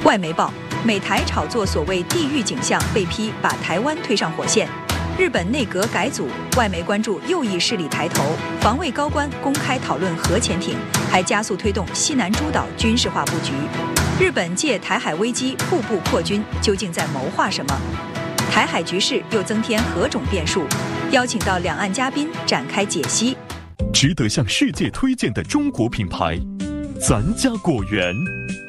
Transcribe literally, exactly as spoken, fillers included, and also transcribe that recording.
外媒报，美台炒作所谓地狱景象被批把台湾推上火线。日本内阁改组，外媒关注右翼势力抬头，防卫高官公开讨论核潜艇，还加速推动西南诸岛军事化布局。日本借台海危机步步扩军，究竟在谋划什么？台海局势又增添何种变数？邀请到两岸嘉宾展开解析。 值得向世界推荐的中国品牌，咱家果园。